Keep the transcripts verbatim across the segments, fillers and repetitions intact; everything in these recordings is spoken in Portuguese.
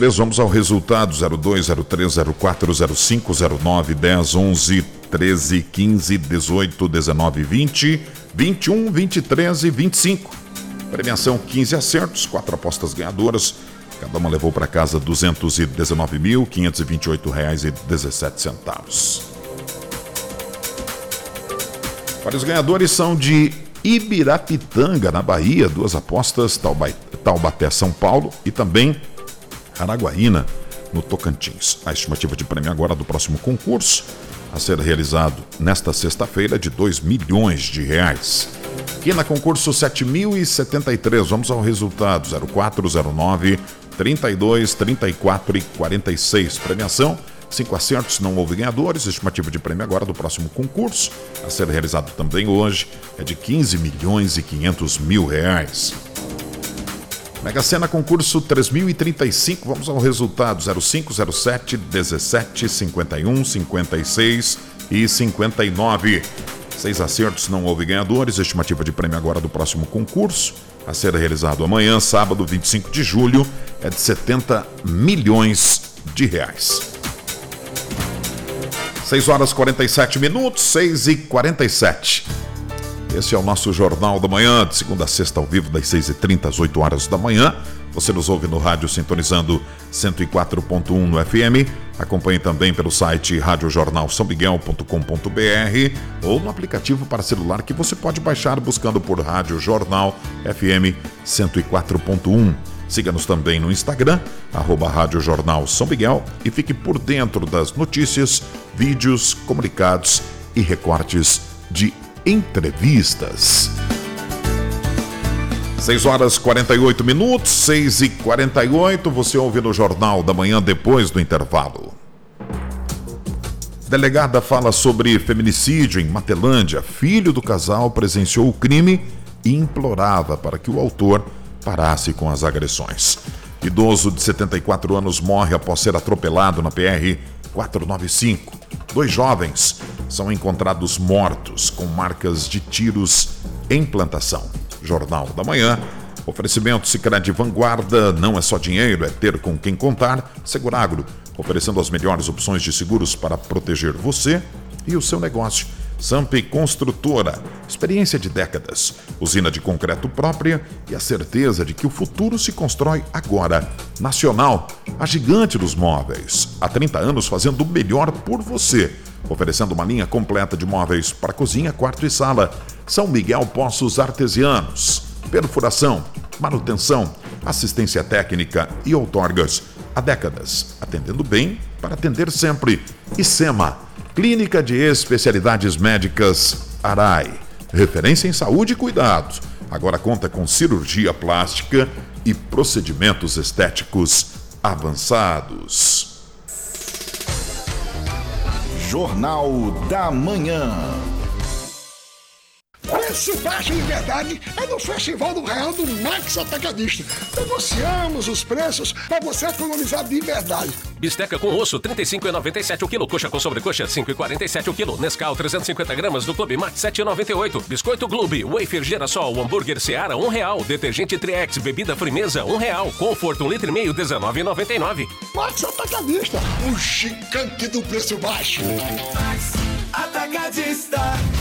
três, vamos ao resultado. Zero dois, zero três, zero quatro, zero cinco, zero nove, dez, onze, treze, quinze, dezoito, dezenove, vinte, vinte e um, vinte e três e vinte e cinco. Premiação quinze acertos, quatro apostas ganhadoras. Cada uma levou para casa duzentos e dezenove mil, quinhentos e vinte e oito reais e dezessete centavos. Vários ganhadores são de Ibirapitanga, na Bahia. Duas apostas, Taubaté, São Paulo, e também Araguaína, no Tocantins. A estimativa de prêmio agora do próximo concurso, a ser realizado nesta sexta-feira, de dois milhões de reais. Aqui na concurso sete mil e setenta e três, vamos ao resultado. Zero quatro, zero nove, trinta e dois, trinta e quatro e quarenta e seis. Premiação, cinco acertos, não houve ganhadores. A estimativa de prêmio agora do próximo concurso, a ser realizado também hoje, é de quinze milhões e quinhentos mil reais. Mega Sena concurso três mil e trinta e cinco, vamos ao resultado. Zero cinco, zero sete, dezessete, cinquenta e um, cinquenta e seis e cinquenta e nove. Seis acertos, não houve ganhadores. A estimativa de prêmio agora do próximo concurso, a ser realizado amanhã, sábado, vinte e cinco de julho, é de setenta milhões de reais. seis horas e quarenta e sete minutos, seis e quarenta e sete. Esse é o nosso Jornal da Manhã, de segunda a sexta, ao vivo, das seis e trinta às oito horas da manhã. Você nos ouve no rádio sintonizando cento e quatro ponto um no F M. Acompanhe também pelo site rádio jornal são miguel ponto com ponto b r ou no aplicativo para celular que você pode baixar buscando por Rádio Jornal F M cento e quatro ponto um. Siga-nos também no Instagram, arroba Rádio Jornal São Miguel, e fique por dentro das notícias, vídeos, comunicados e recortes de entrevistas. seis horas e quarenta e oito minutos, seis e quarenta e oito, você ouve no Jornal da Manhã depois do intervalo. Delegada fala sobre feminicídio em Matelândia. Filho do casal presenciou o crime e implorava para que o autor parasse com as agressões. Idoso de setenta e quatro anos morre após ser atropelado na P R quatrocentos e noventa e cinco. Dois jovens são encontrados mortos com marcas de tiros em plantação. Jornal da Manhã, oferecimento Sicredi Vanguarda, não é só dinheiro, é ter com quem contar. Seguragro, oferecendo as melhores opções de seguros para proteger você e o seu negócio. Samp Construtora, experiência de décadas, usina de concreto própria e a certeza de que o futuro se constrói agora. Nacional, a gigante dos móveis, há trinta anos fazendo o melhor por você, oferecendo uma linha completa de móveis para cozinha, quarto e sala. São Miguel Poços Artesianos, perfuração, manutenção, assistência técnica e outorgas. Há décadas, atendendo bem para atender sempre. E SEMA, Clínica de Especialidades Médicas Arai, referência em saúde e cuidado. Agora conta com cirurgia plástica e procedimentos estéticos avançados. Jornal da Manhã. Preço baixo de verdade é no Festival do Real do Max Atacadista. Negociamos os preços para você economizar de verdade. Bisteca com osso, trinta e cinco reais e noventa e sete centavos o quilo. Coxa com sobrecoxa, cinco reais e quarenta e sete centavos o quilo. Nescau, trezentos e cinquenta gramas do Clube Max, sete reais e noventa e oito centavos. Biscoito Globe, Wafer Girassol, hambúrguer Seara, um real. Detergente Triex, bebida Frimeza, um real. Conforto, um litro e meio, dezenove reais e noventa e nove centavos. Max Atacadista, o gigante do preço baixo. Max Atacadista.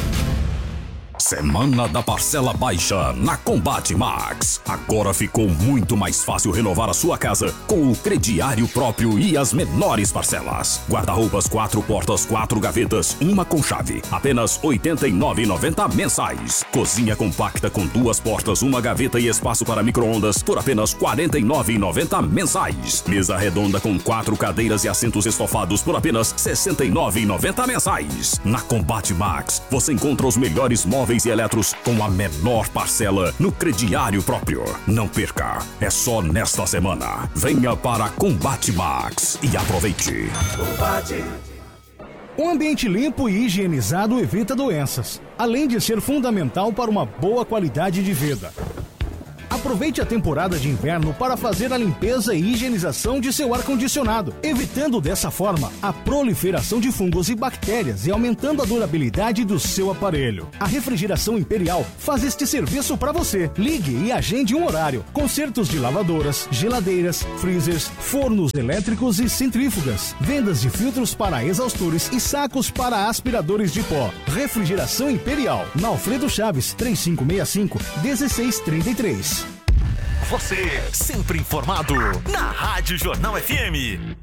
Semana da Parcela Baixa na Combate Max. Agora ficou muito mais fácil renovar a sua casa com o crediário próprio e as menores parcelas. Guarda-roupas quatro portas, quatro gavetas, uma com chave. Apenas oitenta e nove reais e noventa centavos mensais. Cozinha compacta com duas portas, uma gaveta e espaço para micro-ondas por apenas quarenta e nove reais e noventa centavos mensais. Mesa redonda com quatro cadeiras e assentos estofados por apenas sessenta e nove reais e noventa centavos mensais. Na Combate Max, você encontra os melhores móveis e eletros com a menor parcela no crediário próprio. Não perca, é só nesta semana. Venha para Combate Max e aproveite. Combate. Um ambiente limpo e higienizado evita doenças, além de ser fundamental para uma boa qualidade de vida. Aproveite Aproveite a temporada de inverno para fazer a limpeza e higienização de seu ar-condicionado, evitando dessa forma a proliferação de fungos e bactérias e aumentando a durabilidade do seu aparelho. A Refrigeração Imperial faz este serviço para você. Ligue e agende um horário. Consertos de lavadoras, geladeiras, freezers, fornos elétricos e centrífugas. Vendas de filtros para exaustores e sacos para aspiradores de pó. Refrigeração Imperial. Na Alfredo Chaves, três cinco seis cinco, um seis três três. Você sempre informado na Rádio Jornal F M.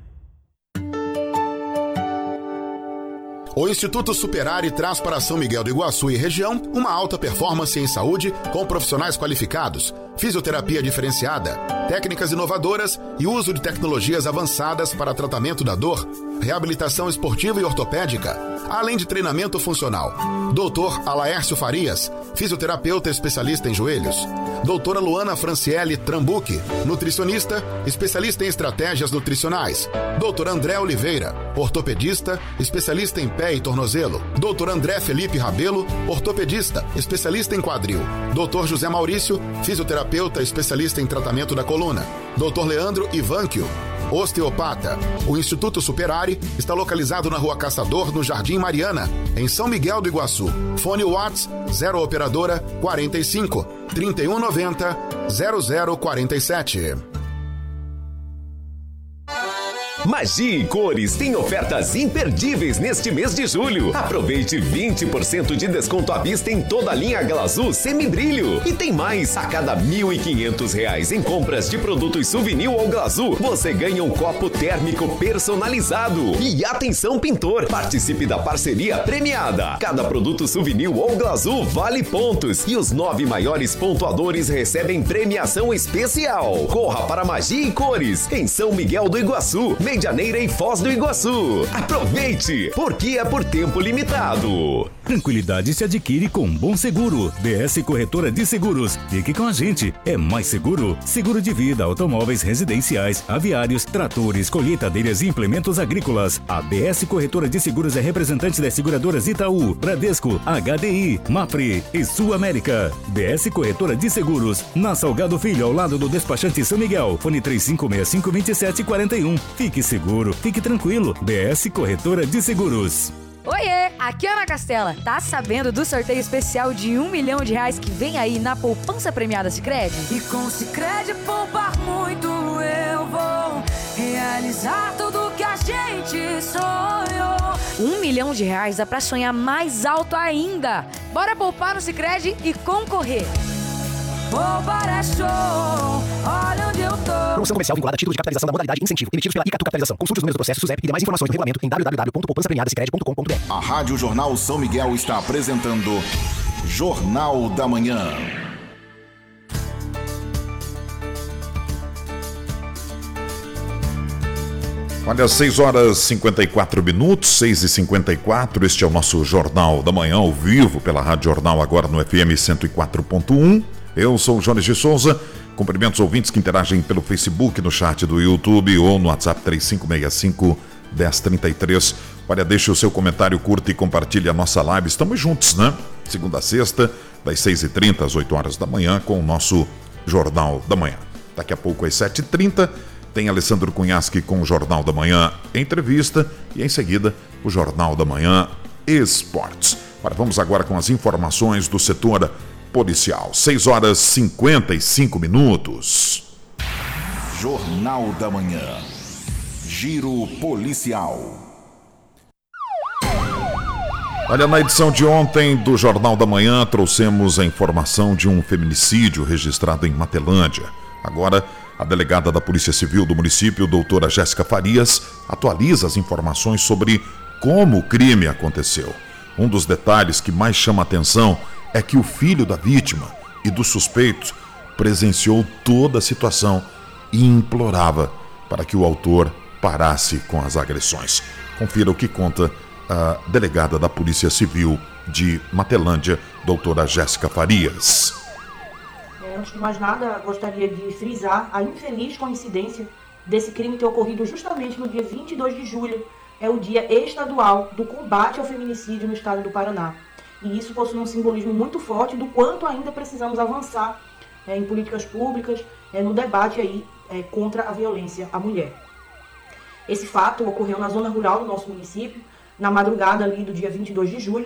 O Instituto Superare traz para São Miguel do Iguaçu e região uma alta performance em saúde com profissionais qualificados, fisioterapia diferenciada, técnicas inovadoras e uso de tecnologias avançadas para tratamento da dor, reabilitação esportiva e ortopédica, além de treinamento funcional. doutor Alaércio Farias, fisioterapeuta especialista em joelhos. doutora Luana Franciele Trambuque, nutricionista, especialista em estratégias nutricionais. doutor André Oliveira, ortopedista, especialista em pé e tornozelo. doutor André Felipe Rabelo, ortopedista, especialista em quadril. doutor José Maurício, fisioterapeuta, especialista em tratamento da coluna. doutor Leandro Ivanquio, osteopata. O Instituto Superare está localizado na Rua Caçador, no Jardim Mariana, em São Miguel do Iguaçu. Fone Whats zero operadora quarenta e cinco, trinta e um noventa, zero zero quarenta e sete. Magia e Cores tem ofertas imperdíveis neste mês de julho. Aproveite vinte por cento de desconto à vista em toda a linha Glazul Semibrilho. E tem mais, a cada mil e quinhentos reais em compras de produtos souvenir ou Glazul, você ganha um copo térmico personalizado. E atenção pintor, participe da parceria premiada. Cada produto souvenir ou Glazul vale pontos e os nove maiores pontuadores recebem premiação especial. Corra para Magia e Cores, em São Miguel do Iguaçu, Medianeira e Foz do Iguaçu. Aproveite, porque é por tempo limitado. Tranquilidade se adquire com Bom Seguro. B S Corretora de Seguros. Fique com a gente. É mais seguro. Seguro de vida, automóveis residenciais, aviários, tratores, colheitadeiras e implementos agrícolas. A B S Corretora de Seguros é representante das seguradoras Itaú, Bradesco, H D I, Mapfre e Sul América. B S Corretora de Seguros. Na Salgado Filho, ao lado do despachante São Miguel. Fone três cinco seis cinco, dois sete quatro um. Fique seguro, fique tranquilo. B S Corretora de Seguros. Oiê, aqui é Ana Castela. Tá sabendo do sorteio especial de um milhão de reais que vem aí na poupança premiada Sicredi? E com Sicredi poupar muito eu vou realizar tudo que a gente sonhou. Um milhão de reais dá pra sonhar mais alto ainda. Bora poupar no Sicredi e concorrer. Poupar é show, olha onde eu tô. Promoção comercial vinculada a título de capitalização da modalidade incentivo, emitidos pela Icatu Capitalização. Consulte os números do processo SUSEP e demais informações no regulamento em w w w ponto poupança premiada sicredi ponto com ponto b r. A Rádio Jornal São Miguel está apresentando Jornal da Manhã. Olha, seis horas e cinquenta e quatro minutos, seis e cinquenta e quatro, este é o nosso Jornal da Manhã, ao vivo pela Rádio Jornal, agora no F M cento e quatro ponto um. Eu sou o Jones de Souza, cumprimento os ouvintes que interagem pelo Facebook, no chat do YouTube ou no WhatsApp três cinco seis cinco, um zero três três. Olha, deixe o seu comentário, curta e compartilhe a nossa live. Estamos juntos, né? Segunda a sexta, das seis e trinta às oito horas da manhã, com o nosso Jornal da Manhã. Daqui a pouco às sete e trinta, tem Alessandro Cunhasque com o Jornal da Manhã Entrevista e em seguida o Jornal da Manhã Esportes. Agora vamos agora com as informações do setor policial. seis horas e cinquenta e cinco minutos. Jornal da Manhã. Giro policial. Olha, na edição de ontem do Jornal da Manhã trouxemos a informação de um feminicídio registrado em Matelândia. Agora, a delegada da Polícia Civil do município, doutora Jéssica Farias, atualiza as informações sobre como o crime aconteceu. Um dos detalhes que mais chama a atenção é que o filho da vítima e do suspeito presenciou toda a situação e implorava para que o autor parasse com as agressões. Confira o que conta a delegada da Polícia Civil de Matelândia, doutora Jéssica Farias. Antes de mais nada, gostaria de frisar a infeliz coincidência desse crime ter ocorrido justamente no dia vinte e dois de julho. É o dia estadual do combate ao feminicídio no estado do Paraná. E isso possui um simbolismo muito forte do quanto ainda precisamos avançar é, em políticas públicas, é, no debate aí, é, contra a violência à mulher. Esse fato ocorreu na zona rural do nosso município, na madrugada ali do dia vinte e dois de julho,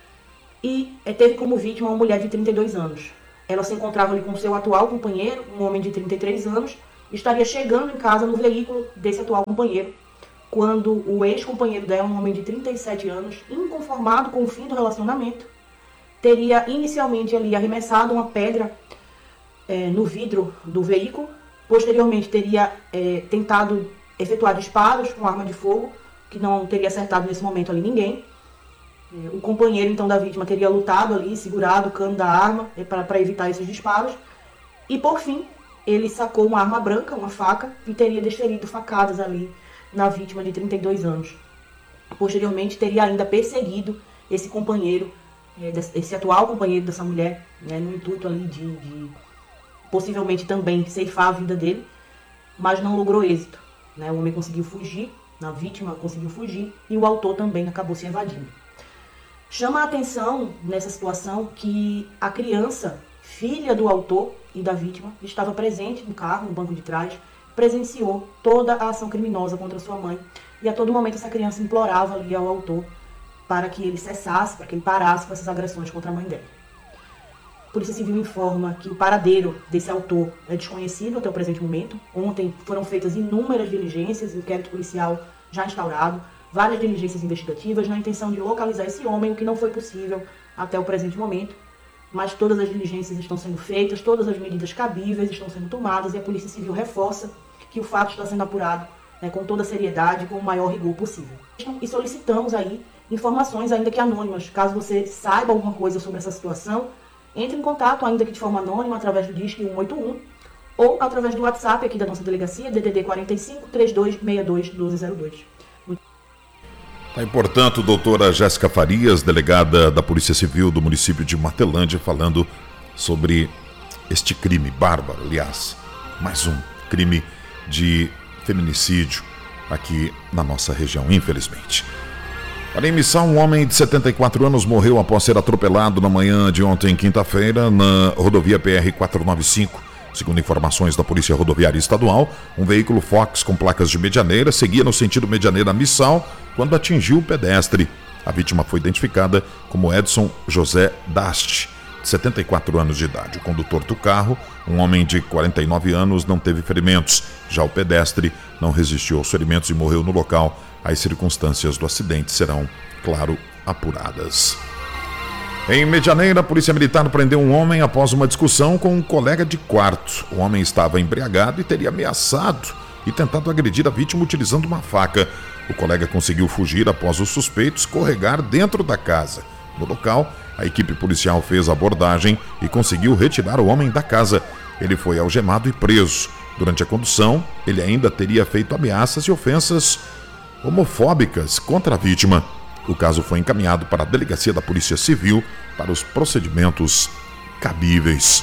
e é, teve como vítima uma mulher de trinta e dois anos. Ela se encontrava ali com seu atual companheiro, um homem de trinta e três anos, estaria chegando em casa no veículo desse atual companheiro, quando o ex-companheiro dela, um homem de trinta e sete anos, inconformado com o fim do relacionamento, teria inicialmente ali arremessado uma pedra é, no vidro do veículo, posteriormente teria é, tentado efetuar disparos com arma de fogo, que não teria acertado nesse momento ali ninguém. É, o companheiro então da vítima teria lutado ali, segurado o cano da arma é, para evitar esses disparos, e por fim ele sacou uma arma branca, uma faca, e teria desferido facadas ali na vítima de trinta e dois anos. Posteriormente teria ainda perseguido esse companheiro, esse atual companheiro dessa mulher, né, no intuito ali de, de possivelmente também ceifar a vida dele, mas não logrou êxito, né? O homem conseguiu fugir, a vítima conseguiu fugir e o autor também acabou se evadindo. Chama a atenção nessa situação que a criança, filha do autor e da vítima, estava presente no carro, no banco de trás, presenciou toda a ação criminosa contra sua mãe, e a todo momento essa criança implorava ali ao autor para que ele cessasse, para que ele parasse com essas agressões contra a mãe dela. A Polícia Civil informa que o paradeiro desse autor é desconhecido até o presente momento. Ontem foram feitas inúmeras diligências, inquérito policial já instaurado, várias diligências investigativas na intenção de localizar esse homem, o que não foi possível até o presente momento, mas todas as diligências estão sendo feitas, todas as medidas cabíveis estão sendo tomadas, e a Polícia Civil reforça que o fato está sendo apurado, né, com toda a seriedade, com o maior rigor possível. E solicitamos aí informações, ainda que anônimas. Caso você saiba alguma coisa sobre essa situação, entre em contato, ainda que de forma anônima, através do Disque cento e oitenta e um ou através do WhatsApp aqui da nossa delegacia, D D D quarenta e cinco, trinta e dois, sessenta e dois, doze zero dois. Tá aí, portanto, doutora Jéssica Farias, delegada da Polícia Civil do município de Matelândia, falando sobre este crime bárbaro, aliás, mais um crime de feminicídio aqui na nossa região, infelizmente. Para emissão, um homem de setenta e quatro anos morreu após ser atropelado na manhã de ontem, quinta-feira, na rodovia P R quatrocentos e noventa e cinco. Segundo informações da Polícia Rodoviária Estadual, um veículo Fox com placas de Medianeira seguia no sentido Medianeira-Missal quando atingiu o pedestre. A vítima foi identificada como Edson José Dast, de setenta e quatro anos de idade. O condutor do carro, um homem de quarenta e nove anos, não teve ferimentos. Já o pedestre não resistiu aos ferimentos e morreu no local. As circunstâncias do acidente serão, claro, apuradas. Em Medianeira, a Polícia Militar prendeu um homem após uma discussão com um colega de quarto. O homem estava embriagado e teria ameaçado e tentado agredir a vítima utilizando uma faca. O colega conseguiu fugir após o suspeito escorregar dentro da casa. No local, a equipe policial fez a abordagem e conseguiu retirar o homem da casa. Ele foi algemado e preso. Durante a condução, ele ainda teria feito ameaças e ofensas homofóbicas contra a vítima. O caso foi encaminhado para a Delegacia da Polícia Civil para os procedimentos cabíveis.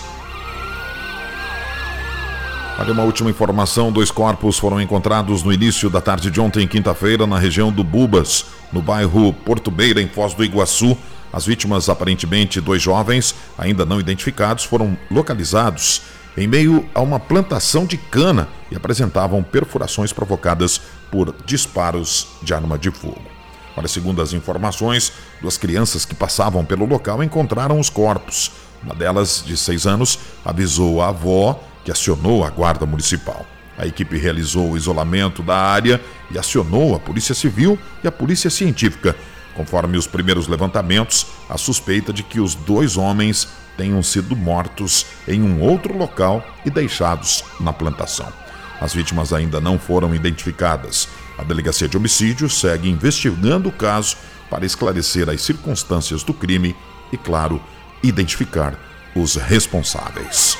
Olha, uma última informação: dois corpos foram encontrados no início da tarde de ontem, quinta-feira, na região do Bubas, no bairro Porto Beira, em Foz do Iguaçu. As vítimas, aparentemente dois jovens, ainda não identificados, foram localizados em meio a uma plantação de cana e apresentavam perfurações provocadas por disparos de arma de fogo. Olha, segundo as informações, duas crianças que passavam pelo local encontraram os corpos. Uma delas, de seis anos, avisou a avó, que acionou a guarda municipal. A equipe realizou o isolamento da área e acionou a Polícia Civil e a Polícia Científica. Conforme os primeiros levantamentos, a suspeita de que os dois homens tenham sido mortos em um outro local e deixados na plantação. As vítimas ainda não foram identificadas. A Delegacia de Homicídio segue investigando o caso para esclarecer as circunstâncias do crime e, claro, identificar os responsáveis.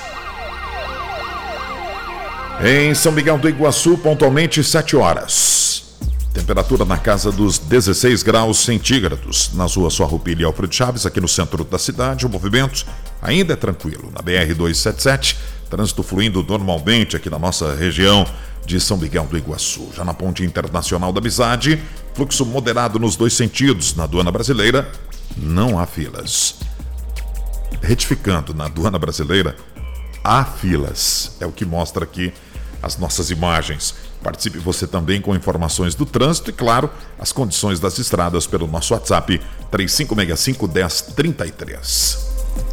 Em São Miguel do Iguaçu, pontualmente sete horas. Temperatura na casa dos dezesseis graus centígrados. Nas ruas Farroupilha e Alfredo Chaves, aqui no centro da cidade, o movimento ainda é tranquilo. Na B R duzentos e setenta e sete, trânsito fluindo normalmente aqui na nossa região de São Miguel do Iguaçu. Já na Ponte Internacional da Amizade, fluxo moderado nos dois sentidos. Na aduana brasileira, não há filas. Retificando, na aduana brasileira, há filas. É o que mostra aqui as nossas imagens. Participe você também com informações do trânsito e, claro, as condições das estradas pelo nosso WhatsApp três cinco seis cinco, um zero três três.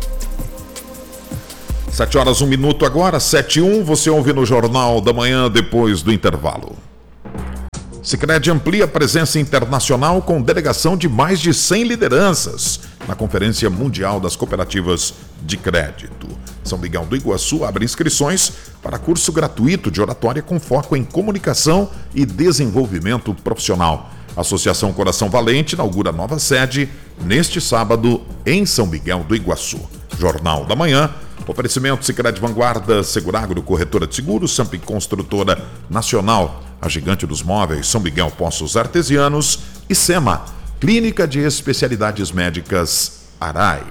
sete horas, um minuto agora, sete e um, você ouve no Jornal da Manhã depois do intervalo. Sicredi amplia a presença internacional com delegação de mais de cem lideranças na Conferência Mundial das Cooperativas de Crédito. São Miguel do Iguaçu abre inscrições para curso gratuito de oratória com foco em comunicação e desenvolvimento profissional. A Associação Coração Valente inaugura nova sede neste sábado em São Miguel do Iguaçu. Jornal da Manhã, oferecimento Sicredi Vanguarda, Seguragro, Corretora de Seguros, Samp Construtora Nacional, a Gigante dos Móveis, São Miguel Poços Artesianos e SEMA, Clínica de Especialidades Médicas Arai.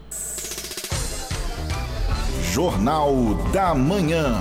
Jornal da Manhã.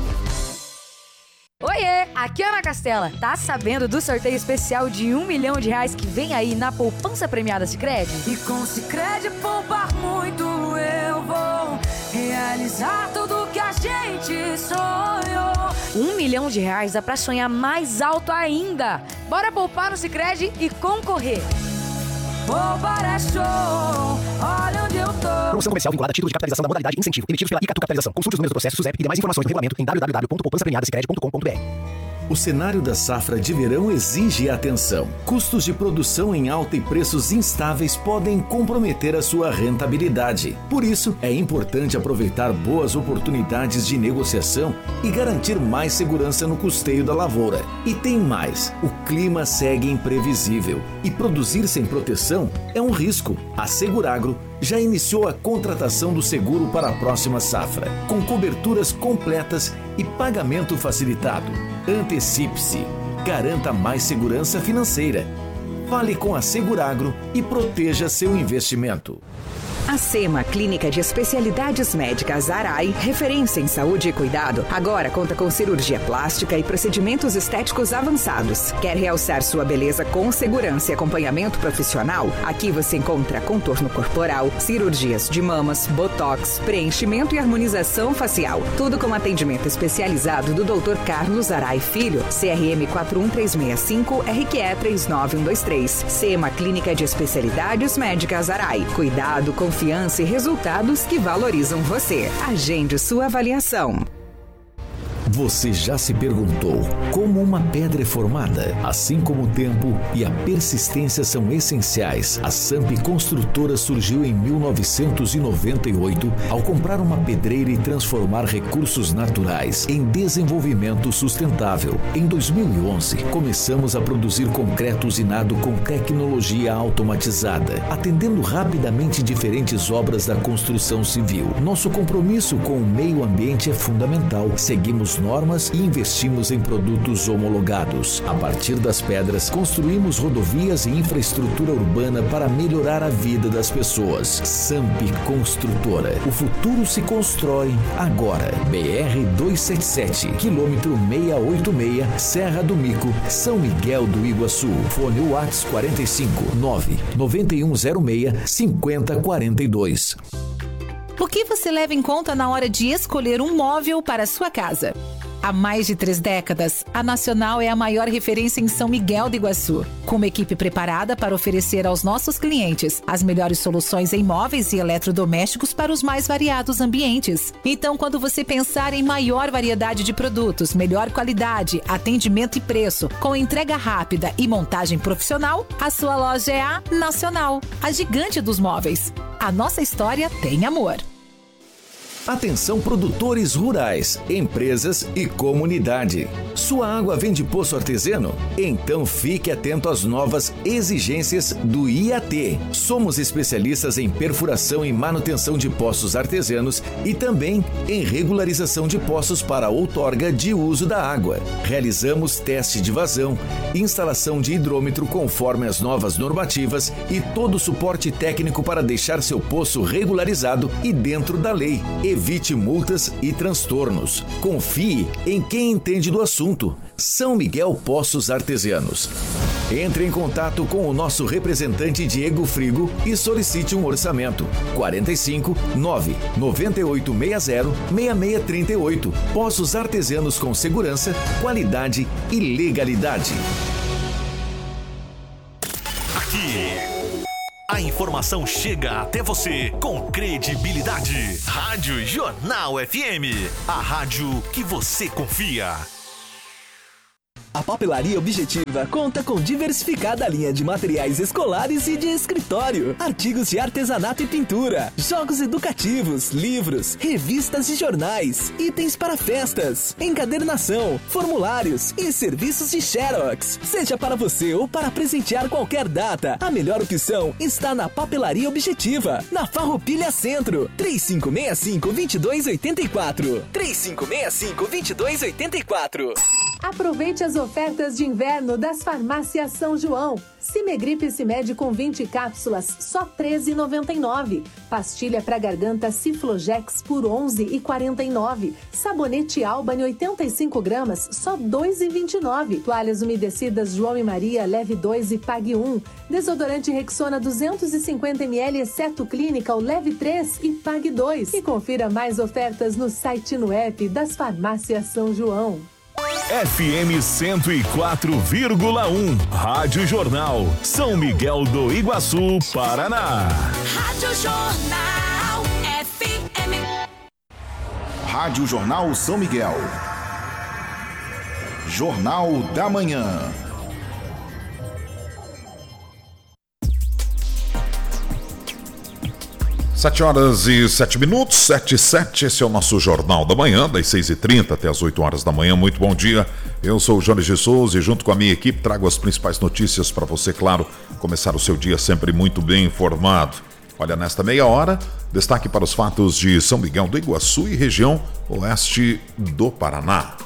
Oiê, aqui é Ana Castela. Tá sabendo do sorteio especial de um milhão de reais que vem aí na poupança premiada Sicredi? E com Sicredi poupar muito eu vou realizar tudo que a gente sonhou. Um milhão de reais dá pra sonhar mais alto ainda. Bora poupar no Sicredi e concorrer. Poupar é show, olha onde eu tô. Promoção comercial vinculada a título de capitalização da modalidade incentivo, emitidos pela Icatu Capitalização. Consulte os números do processo SUSEP e demais informações no regulamento em w w w ponto poupança premiada sicredi ponto com ponto b r. O cenário da safra de verão exige atenção. Custos de produção em alta e preços instáveis podem comprometer a sua rentabilidade. Por isso, é importante aproveitar boas oportunidades de negociação e garantir mais segurança no custeio da lavoura. E tem mais, o clima segue imprevisível e produzir sem proteção é um risco. A Seguragro já iniciou a contratação do seguro para a próxima safra, com coberturas completas e pagamento facilitado. Antecipe-se, garanta mais segurança financeira. Fale com a Seguragro e proteja seu investimento. A SEMA, Clínica de Especialidades Médicas Arai, referência em saúde e cuidado, agora conta com cirurgia plástica e procedimentos estéticos avançados. Quer realçar sua beleza com segurança e acompanhamento profissional? Aqui você encontra contorno corporal, cirurgias de mamas, botox, preenchimento e harmonização facial. Tudo com atendimento especializado do doutor Carlos Arai Filho, C R M quatro um três seis cinco, R Q E três nove um dois três. SEMA, Clínica de Especialidades Médicas Arai. Cuidado, confiança e resultados que valorizam você. Agende sua avaliação. Você já se perguntou como uma pedra é formada? Assim como o tempo e a persistência são essenciais, a Samp Construtora surgiu em mil novecentos e noventa e oito ao comprar uma pedreira e transformar recursos naturais em desenvolvimento sustentável. Em dois mil e onze, começamos a produzir concreto usinado com tecnologia automatizada, atendendo rapidamente diferentes obras da construção civil. Nosso compromisso com o meio ambiente é fundamental. Seguimos normas e investimos em produtos homologados. A partir das pedras, construímos rodovias e infraestrutura urbana para melhorar a vida das pessoas. Samp Construtora. O futuro se constrói agora. B R duzentos e setenta e sete, quilômetro seiscentos e oitenta e seis, Serra do Mico, São Miguel do Iguaçu. Fone WhatsApp quarenta e cinco, nove nove um zero seis, cinco zero quatro dois. O que você leva em conta na hora de escolher um móvel para a sua casa? Há mais de três décadas, a Nacional é a maior referência em São Miguel do Iguaçu, com uma equipe preparada para oferecer aos nossos clientes as melhores soluções em móveis e eletrodomésticos para os mais variados ambientes. Então, quando você pensar em maior variedade de produtos, melhor qualidade, atendimento e preço, com entrega rápida e montagem profissional, a sua loja é a Nacional, a gigante dos móveis. A nossa história tem amor. Atenção produtores rurais, empresas e comunidade. Sua água vem de poço artesiano? Então fique atento às novas exigências do I A T. Somos especialistas em perfuração e manutenção de poços artesianos e também em regularização de poços para outorga de uso da água. Realizamos teste de vazão, instalação de hidrômetro conforme as novas normativas e todo o suporte técnico para deixar seu poço regularizado e dentro da lei. Evite multas e transtornos. Confie em quem entende do assunto. São Miguel Poços Artesianos. Entre em contato com o nosso representante Diego Frigo e solicite um orçamento. quarenta e cinco, nove, noventa e oito sessenta, sessenta seis trinta e oito. Poços Artesianos com segurança, qualidade e legalidade. Aqui, a informação chega até você com credibilidade. Rádio Jornal F M, a rádio que você confia. A Papelaria Objetiva conta com diversificada linha de materiais escolares e de escritório, artigos de artesanato e pintura, jogos educativos, livros, revistas e jornais, itens para festas, encadernação, formulários e serviços de Xerox. Seja para você ou para presentear qualquer data, a melhor opção está na Papelaria Objetiva, na Farroupilha Centro, três cinco seis cinco, dois dois oito quatro, três cinco seis cinco, dois dois oito quatro. Aproveite as ofertas de inverno das farmácias São João. Cimegripe Cimed com vinte cápsulas, só treze reais e noventa e nove centavos. Pastilha para garganta Ciflogex por onze reais e quarenta e nove centavos. Sabonete Alban oitenta e cinco gramas, só dois reais e vinte e nove centavos. Toalhas umedecidas João e Maria, leve dois e pague um. Desodorante Rexona duzentos e cinquenta mililitros, exceto Clínica, leve três e pague dois. E confira mais ofertas no site e no app das farmácias São João. F M cento e quatro vírgula um, Rádio Jornal, São Miguel do Iguaçu, Paraná. Rádio Jornal F M. Rádio Jornal São Miguel. Jornal da Manhã. Sete horas e sete minutos, sete e sete, esse é o nosso Jornal da Manhã, das seis e trinta até as oito horas da manhã. Muito bom dia, eu sou o Jones de Souza e junto com a minha equipe trago as principais notícias para você, claro, começar o seu dia sempre muito bem informado. Olha, nesta meia hora, destaque para os fatos de São Miguel do Iguaçu e região oeste do Paraná.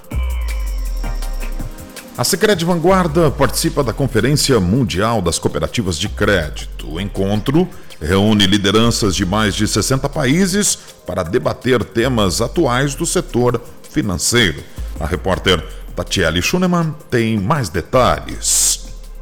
A Sicredi Vanguarda participa da Conferência Mundial das Cooperativas de Crédito. O encontro reúne lideranças de mais de sessenta países para debater temas atuais do setor financeiro. A repórter Tatiele Schunemann tem mais detalhes.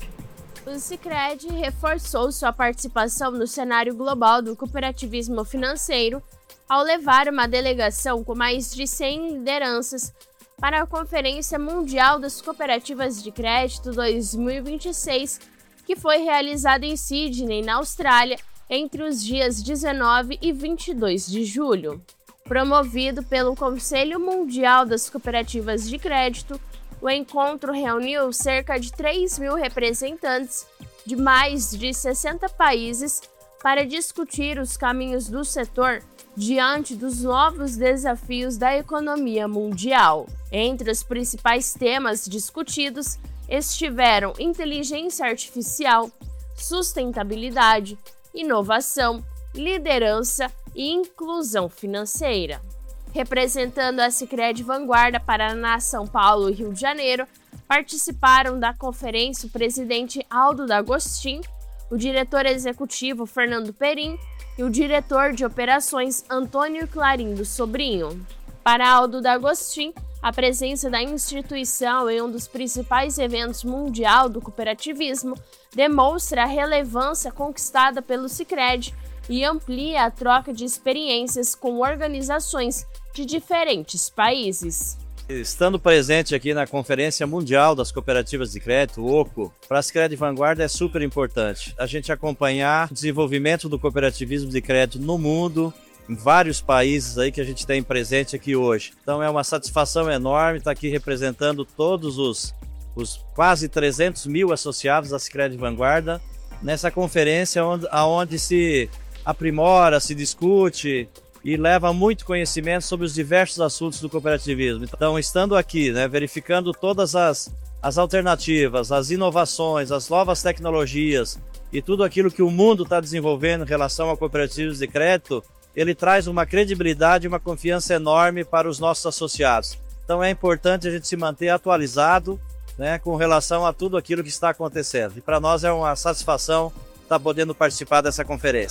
O Sicredi reforçou sua participação no cenário global do cooperativismo financeiro ao levar uma delegação com mais de cem lideranças para a Conferência Mundial das Cooperativas de Crédito dois mil e vinte e seis, que foi realizada em Sydney, na Austrália, entre os dias dezenove e vinte e dois de julho. Promovido pelo Conselho Mundial das Cooperativas de Crédito, o encontro reuniu cerca de três mil representantes de mais de sessenta países para discutir os caminhos do setor diante dos novos desafios da economia mundial. Entre os principais temas discutidos estiveram inteligência artificial, sustentabilidade, inovação, liderança e inclusão financeira. Representando a Sicredi Vanguarda Paraná, São Paulo e Rio de Janeiro, participaram da conferência o presidente Aldo D'Agostin, o diretor executivo Fernando Perim e o diretor de operações Antônio Clarindo Sobrinho. Para Aldo D'Agostin, a presença da instituição em um dos principais eventos mundial do cooperativismo demonstra a relevância conquistada pelo Sicredi e amplia a troca de experiências com organizações de diferentes países. Estando presente aqui na Conferência Mundial das Cooperativas de Crédito, o O C O, para a Sicredi Vanguarda é super importante a gente acompanhar o desenvolvimento do cooperativismo de crédito no mundo, em vários países aí que a gente tem presente aqui hoje. Então é uma satisfação enorme estar aqui representando todos os, os quase trezentos mil associados da Sicredi Vanguarda nessa conferência onde, onde se aprimora, se discute e leva muito conhecimento sobre os diversos assuntos do cooperativismo. Então, estando aqui, né, verificando todas as, as alternativas, as inovações, as novas tecnologias e tudo aquilo que o mundo está desenvolvendo em relação a cooperativas de crédito, ele traz uma credibilidade e uma confiança enorme para os nossos associados. Então, é importante a gente se manter atualizado, né, com relação a tudo aquilo que está acontecendo. E para nós é uma satisfação estar podendo participar dessa conferência.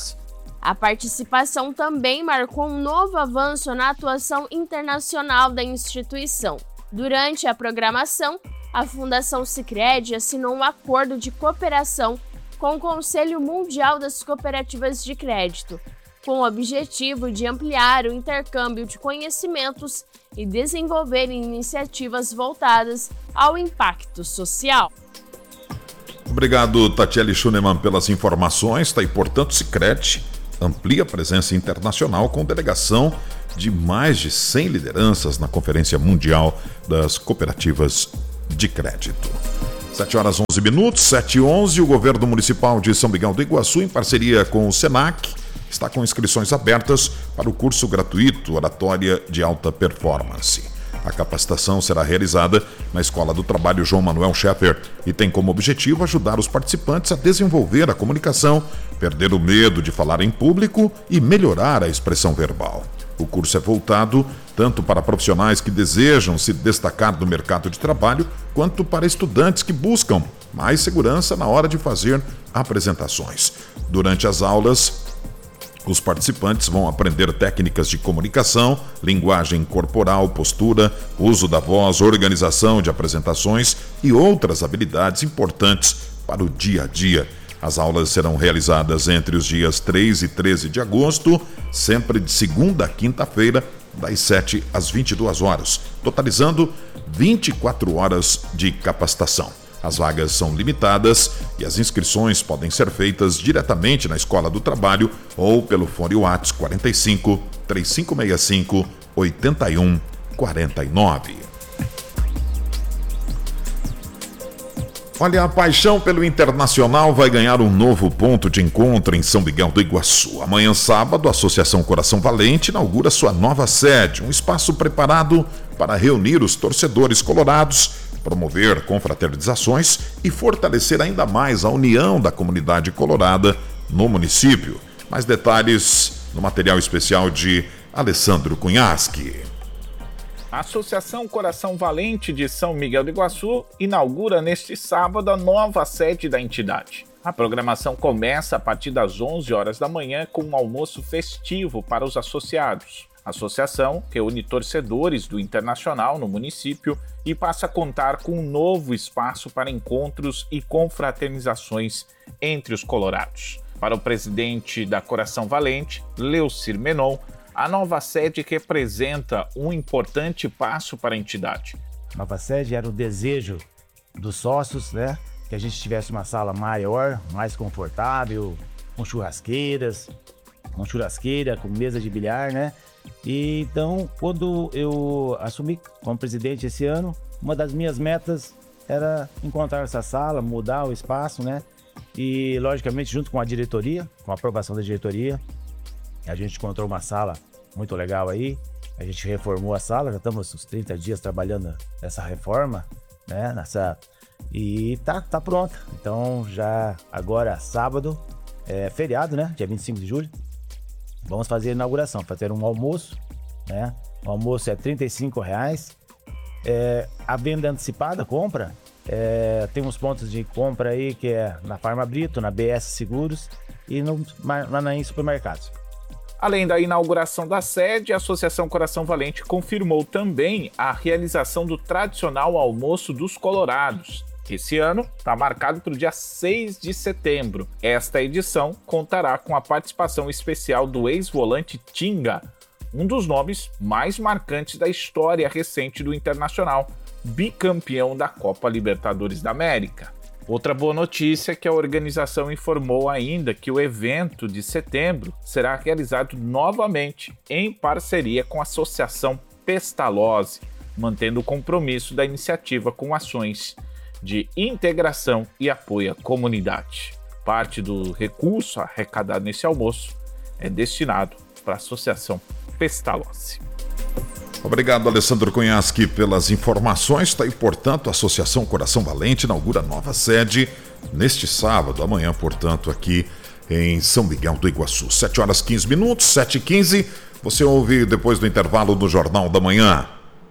A participação também marcou um novo avanço na atuação internacional da instituição. Durante a programação, a Fundação Sicredi assinou um acordo de cooperação com o Conselho Mundial das Cooperativas de Crédito, com o objetivo de ampliar o intercâmbio de conhecimentos e desenvolver iniciativas voltadas ao impacto social. Obrigado, Tatiele Schunemann, pelas informações. Está aí, portanto, Sicredi amplia a presença internacional com delegação de mais de cem lideranças na Conferência Mundial das Cooperativas de Crédito. sete horas onze minutos, sete e onze, o governo municipal de São Miguel do Iguaçu, em parceria com o Senac, está com inscrições abertas para o curso gratuito Oratória de Alta Performance. A capacitação será realizada na Escola do Trabalho João Manuel Scheffer e tem como objetivo ajudar os participantes a desenvolver a comunicação, perder o medo de falar em público e melhorar a expressão verbal. O curso é voltado tanto para profissionais que desejam se destacar no mercado de trabalho, quanto para estudantes que buscam mais segurança na hora de fazer apresentações. Durante as aulas, os participantes vão aprender técnicas de comunicação, linguagem corporal, postura, uso da voz, organização de apresentações e outras habilidades importantes para o dia a dia. As aulas serão realizadas entre os dias três e treze de agosto, sempre de segunda a quinta-feira, das sete às vinte e duas horas, totalizando vinte e quatro horas de capacitação. As vagas são limitadas e as inscrições podem ser feitas diretamente na Escola do Trabalho ou pelo fone WhatsApp quarenta e cinco, três cinco seis cinco, oito um quatro nove. Olha, a paixão pelo Internacional vai ganhar um novo ponto de encontro em São Miguel do Iguaçu. Amanhã, sábado, a Associação Coração Valente inaugura sua nova sede, um espaço preparado para reunir os torcedores colorados, promover confraternizações e fortalecer ainda mais a união da comunidade colorada no município. Mais detalhes no material especial de Alessandro Cunhaschi. A Associação Coração Valente de São Miguel do Iguaçu inaugura neste sábado a nova sede da entidade. A programação começa a partir das onze horas da manhã com um almoço festivo para os associados. A associação reúne torcedores do Internacional no município e passa a contar com um novo espaço para encontros e confraternizações entre os colorados. Para o presidente da Coração Valente, Leucir Menon, a nova sede representa um importante passo para a entidade. A nova sede era o desejo dos sócios, né? Que a gente tivesse uma sala maior, mais confortável, com churrasqueiras, com churrasqueira, com mesa de bilhar, né? E então, quando eu assumi como presidente esse ano, uma das minhas metas era encontrar essa sala, mudar o espaço, né? E, logicamente, junto com a diretoria, com a aprovação da diretoria, a gente encontrou uma sala muito legal aí. A gente reformou a sala, já estamos uns trinta dias trabalhando nessa reforma, né? Nessa... E tá, tá pronta. Então, já agora, sábado, é feriado, né? Dia vinte e cinco de julho. Vamos fazer a inauguração, fazer um almoço, né? O almoço é trinta e cinco reais. É, a venda antecipada, compra, é, tem uns pontos de compra aí que é na Farma Brito, na B S Seguros e no, lá na, em supermercados. Além da inauguração da sede, a Associação Coração Valente confirmou também a realização do tradicional almoço dos colorados. Esse ano está marcado para o dia seis de setembro. Esta edição contará com a participação especial do ex-volante Tinga, um dos nomes mais marcantes da história recente do Internacional, bicampeão da Copa Libertadores da América. Outra boa notícia é que a organização informou ainda que o evento de setembro será realizado novamente em parceria com a Associação Pestalozzi, mantendo o compromisso da iniciativa com ações de integração e apoio à comunidade. Parte do recurso arrecadado nesse almoço é destinado para a Associação Pestalozzi. Obrigado, Alessandro Cunhaschi, pelas informações. Está aí, portanto, a Associação Coração Valente inaugura nova sede neste sábado, amanhã, portanto, aqui em São Miguel do Iguaçu. sete horas e quinze minutos, sete e quinze. Você ouve depois do intervalo do Jornal da Manhã.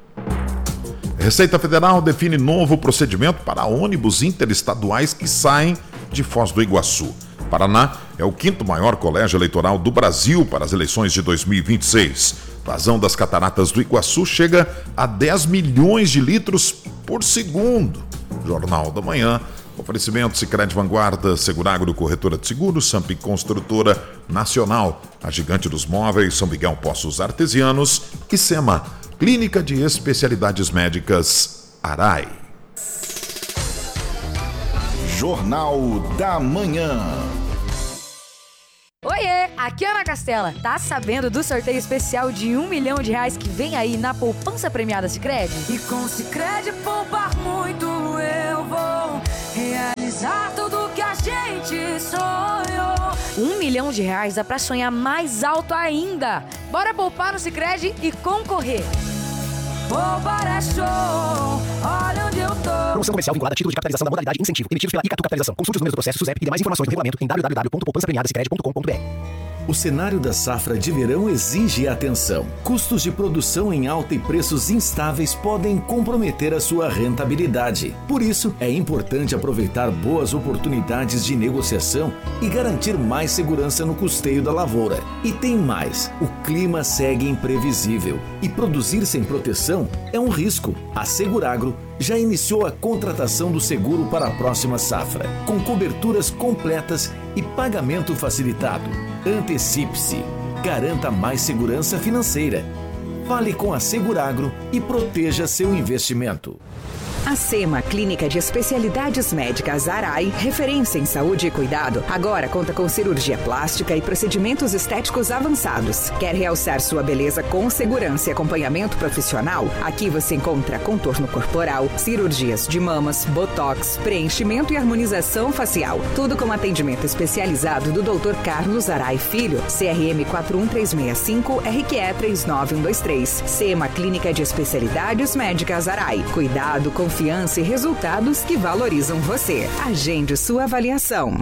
Receita Federal define novo procedimento para ônibus interestaduais que saem de Foz do Iguaçu. Paraná é o quinto maior colégio eleitoral do Brasil para as eleições de dois mil e vinte e seis. Vazão das cataratas do Iguaçu chega a dez milhões de litros por segundo. Jornal da Manhã. Oferecimento Sicredi Vanguarda, Seguragro, Corretora de Seguros, Sampi Construtora Nacional, a Gigante dos Móveis, São Miguel Poços Artesianos e SEMA, Clínica de Especialidades Médicas Arai. Jornal da Manhã. Oiê, aqui é Ana Castela. Tá sabendo do sorteio especial de um milhão de reais que vem aí na poupança premiada Sicredi? E com Sicredi poupar muito eu vou realizar tudo que a gente sonhou. Um milhão de reais dá pra sonhar mais alto ainda. Bora poupar no Sicredi e concorrer. Poupar é show, olha onde eu tô. Promoção comercial vinculada a título de capitalização da modalidade incentivo, emitidos pela Icatu Capitalização. Consulte os números do processo SUSEP e demais informações no regulamento em w w w ponto poupança premiada sicredi ponto com ponto b r. O cenário da safra de verão exige atenção. Custos de produção em alta e preços instáveis podem comprometer a sua rentabilidade. Por isso, é importante aproveitar boas oportunidades de negociação e garantir mais segurança no custeio da lavoura. E tem mais, o clima segue imprevisível e produzir sem proteção é um risco. A Seguragro já iniciou a contratação do seguro para a próxima safra, com coberturas completas e pagamento facilitado. Antecipe-se, garanta mais segurança financeira. Fale com a Seguragro e proteja seu investimento. A SEMA, Clínica de Especialidades Médicas Arai, referência em saúde e cuidado, agora conta com cirurgia plástica e procedimentos estéticos avançados. Quer realçar sua beleza com segurança e acompanhamento profissional? Aqui você encontra contorno corporal, cirurgias de mamas, botox, preenchimento e harmonização facial. Tudo com atendimento especializado do doutor Carlos Arai Filho, C R M quatro um três seis cinco, R Q E três nove um dois três. SEMA, Clínica de Especialidades Médicas Arai. Cuidado, confiança Confiança e resultados que valorizam você. Agende sua avaliação.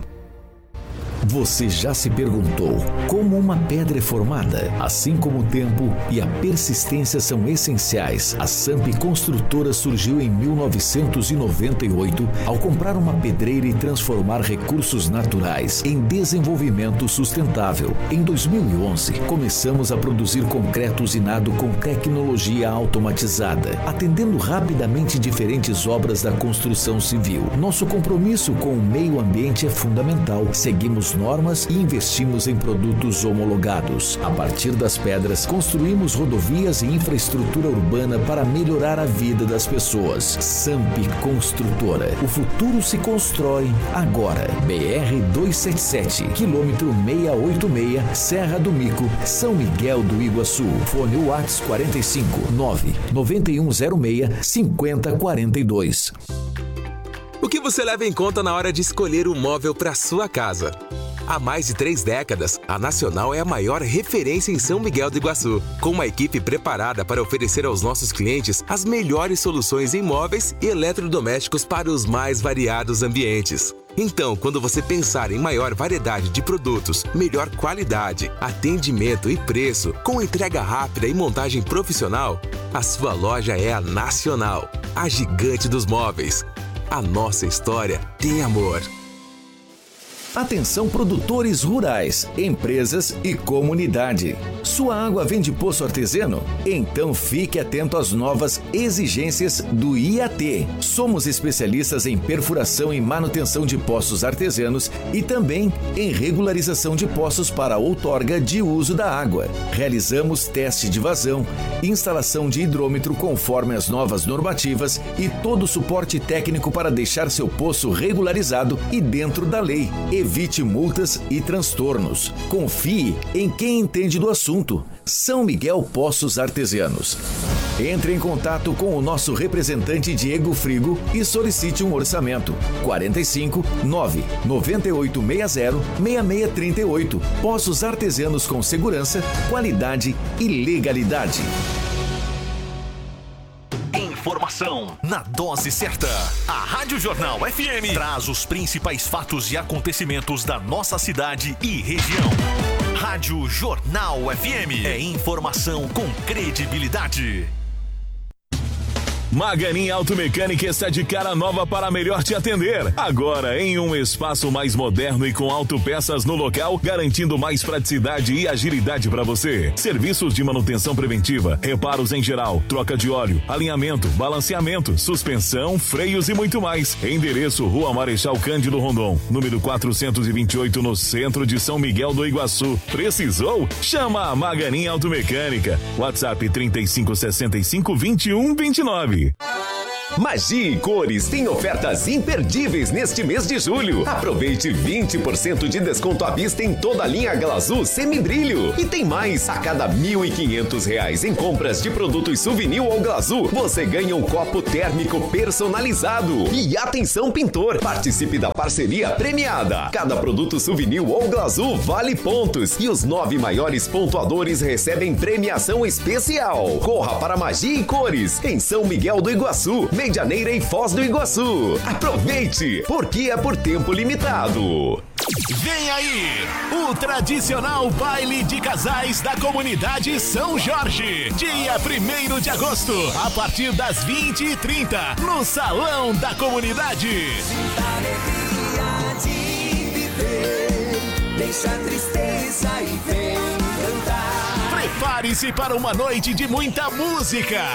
Você já se perguntou como uma pedra é formada? Assim como o tempo e a persistência são essenciais, a Sampi Construtora surgiu em mil novecentos e noventa e oito ao comprar uma pedreira e transformar recursos naturais em desenvolvimento sustentável. Em dois mil e onze, começamos a produzir concreto usinado com tecnologia automatizada, atendendo rapidamente diferentes obras da construção civil. Nosso compromisso com o meio ambiente é fundamental. Seguimos normas e investimos em produtos homologados. A partir das pedras, construímos rodovias e infraestrutura urbana para melhorar a vida das pessoas. Sampi Construtora. O futuro se constrói agora. B R duzentos e setenta e sete, quilômetro seiscentos e oitenta e seis, Serra do Mico, São Miguel do Iguaçu. Fone WhatsApp quarenta e cinco, nove nove um zero seis, cinco zero quatro dois. O que você leva em conta na hora de escolher um móvel para sua casa? Há mais de três décadas, a Nacional é a maior referência em São Miguel do Iguaçu, com uma equipe preparada para oferecer aos nossos clientes as melhores soluções em móveis e eletrodomésticos para os mais variados ambientes. Então, quando você pensar em maior variedade de produtos, melhor qualidade, atendimento e preço, com entrega rápida e montagem profissional, a sua loja é a Nacional, a gigante dos móveis. A nossa história tem amor. Atenção produtores rurais, empresas e comunidade. Sua água vem de poço artesiano? Então fique atento às novas exigências do I A T. Somos especialistas em perfuração e manutenção de poços artesianos e também em regularização de poços para outorga de uso da água. Realizamos teste de vazão, instalação de hidrômetro conforme as novas normativas e todo o suporte técnico para deixar seu poço regularizado e dentro da lei. Evite multas e transtornos. Confie em quem entende do assunto. São Miguel Poços Artesianos. Entre em contato com o nosso representante Diego Frigo e solicite um orçamento. quarenta e cinco, nove nove oito seis zero, seis seis três oito. Poços Artesianos com segurança, qualidade e legalidade. Informação na dose certa. A Rádio Jornal F M traz os principais fatos e acontecimentos da nossa cidade e região. Rádio Jornal F M é informação com credibilidade. Maganin Automecânica está de cara nova para melhor te atender. Agora em um espaço mais moderno e com autopeças no local, garantindo mais praticidade e agilidade para você. Serviços de manutenção preventiva, reparos em geral, troca de óleo, alinhamento, balanceamento, suspensão, freios e muito mais. Endereço Rua Marechal Cândido Rondon, número quatrocentos e vinte e oito, no centro de São Miguel do Iguaçu. Precisou? Chama a Maganin Automecânica. WhatsApp trinta e cinco, sessenta e cinco, vinte e um, vinte e nove. Magia e Cores tem ofertas imperdíveis neste mês de julho. Aproveite vinte por cento de desconto à vista em toda a linha Glazul Semibrilho. E tem mais, a cada mil e quinhentos reais em compras de produtos Souvenir ou Glazul, você ganha um copo térmico personalizado. E atenção pintor, participe da parceria premiada. Cada produto Souvenir ou Glazul vale pontos e os nove maiores pontuadores recebem premiação especial. Corra para Magia e Cores, em São Miguel do Iguaçu, Medianeira e Foz do Iguaçu. Aproveite, porque é por tempo limitado. Vem aí, o tradicional baile de casais da comunidade São Jorge, dia primeiro de agosto, a partir das vinte e trinta, no Salão da Comunidade. Alegria de viver, deixa a tristeza e vem cantar. Prepare-se para uma noite de muita música,